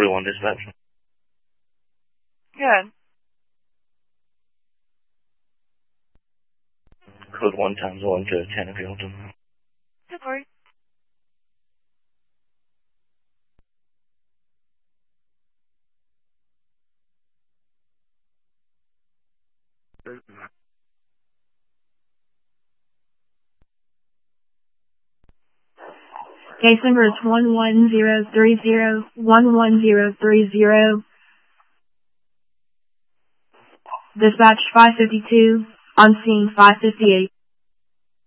41 dispatch. Good. Code 1 times 1 to 10 if you hold them. Good, Lori. Case number is 11030. Dispatch 552, on scene 558.